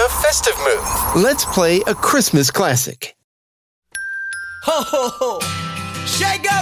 a festive mood. Let's play a Christmas classic. Ho, ho, ho! Shake